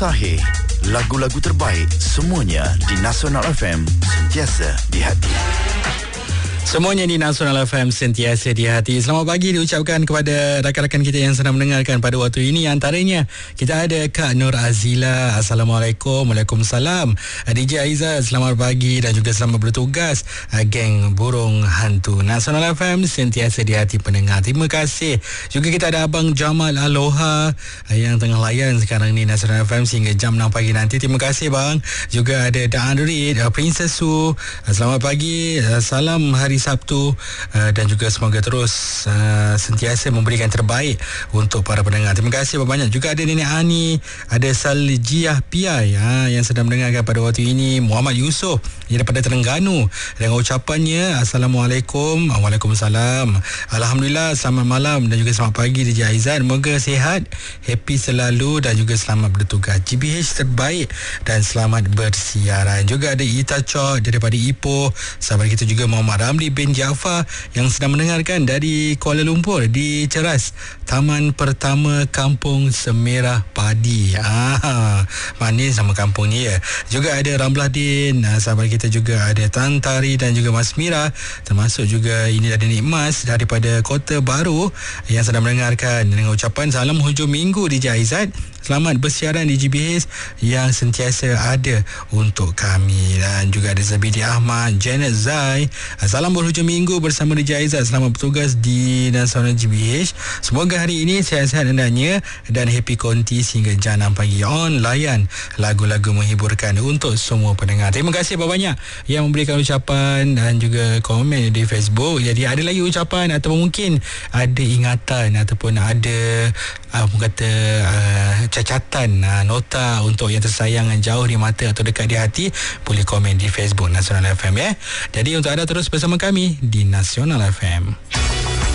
Tahir, lagu-lagu terbaik semuanya di Nasional FM, sentiasa di hati. Semuanya di Nasional FM, sentiasa di hati. Selamat pagi diucapkan kepada rakan-rakan kita yang sedang mendengarkan pada waktu ini. Antaranya kita ada Kak Nur Azila. Assalamualaikum. Waalaikumsalam. DJ Aizat, selamat pagi dan juga selamat bertugas. Geng Burung Hantu Nasional FM, sentiasa di hati pendengar. Terima kasih. Juga kita ada Abang Jamal Aloha yang tengah layan sekarang ni Nasional FM sehingga jam 6 pagi nanti. Terima kasih bang. Juga ada Dan Rid, Princess Su. Selamat pagi. Salam hari Sabtu dan juga semoga terus sentiasa memberikan terbaik untuk para pendengar. Terima kasih banyak. Juga ada Nenek Ani, ada Saljiah Piai yang sedang mendengarkan pada waktu ini. Muhammad Yusof yang daripada Terengganu dengan ucapannya Assalamualaikum. Waalaikumsalam. Alhamdulillah, selamat malam dan juga selamat pagi DJ Aizat. Moga sihat, happy selalu dan juga selamat bertugas. GBH terbaik dan selamat bersiaran. Juga ada Ita Chok daripada Ipoh. Sahabat kita juga Muhammad Ramli bin Jaafar yang sedang mendengarkan dari Kuala Lumpur di Ceras, Taman Pertama Kampung Semerah Padi. Manis nama kampungnya ya. Juga ada Ramladin, sahabat kita juga ada Tan Tari dan juga Mas Mira, termasuk juga ini ada Nik Mas daripada Kota Baru yang sedang mendengarkan dengan ucapan salam hujung minggu DJ Aizat. Selamat bersiaran di GBH yang sentiasa ada untuk kami. Dan juga ada Zabidi Ahmad, Janet Zai. Salam berhujung minggu bersama DJ Aizat. Selamat bertugas di Nasional GBH. Semoga hari ini sihat-sihat hendaknya dan happy konti sehingga jam 6 pagi. On layan lagu-lagu menghiburkan untuk semua pendengar. Terima kasih banyak yang memberikan ucapan dan juga komen di Facebook. Jadi ada lagi ucapan atau mungkin ada ingatan ataupun ada cacatan, nota untuk yang tersayang jauh di mata atau dekat di hati, boleh komen di Facebook Nasional FM ya. Jadi untuk anda terus bersama kami di Nasional FM.